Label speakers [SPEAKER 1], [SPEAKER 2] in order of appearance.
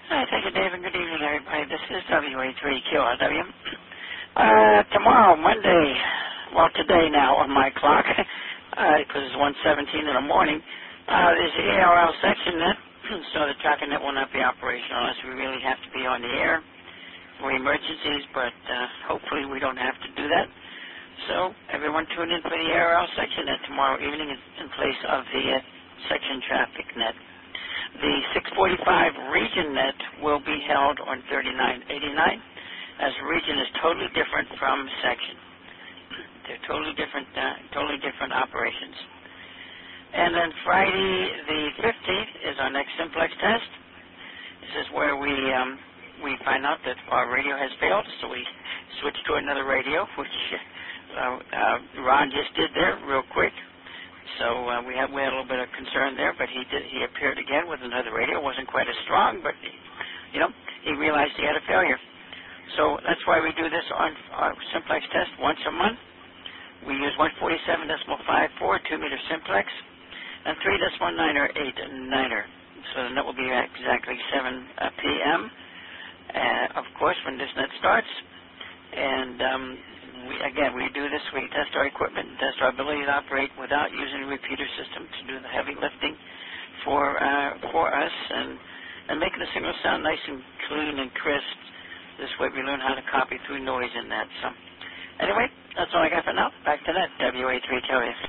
[SPEAKER 1] Hi, thank you, David. Good evening, everybody. This is WA3QRW. Tomorrow, Monday, well, today now on my clock, because it's 1:17 in the morning, there's the ARL section net, so the tracking net will not be operational unless we really have to be on the air for emergencies, but hopefully we don't have to do that. So everyone tune in for the ARL section net tomorrow evening in place of the section traffic net. The 645 region net will be held on 3989, as region is totally different from section. They're totally different operations. And then Friday the 15th is our next simplex test. This is where we find out that our radio has failed, so we switch to another radio, which Ron just did there real quick. So we had a little bit of concern there, but he appeared again with another radio. It wasn't quite as strong, but he realized he had a failure. So that's why we do this on our simplex test once a month. We use 147.54 2-meter simplex and 3.9er 8-9er. So the net will be exactly 7 p.m. Of course, when this net starts, and we do this. We test our equipment, test our ability to operate without using a repeater system to do the heavy lifting for us, and making the signal sound nice and clean and crisp. This way we learn how to copy through noise in that. So anyway, that's all I got for now. Back to that, WA3 Kelly.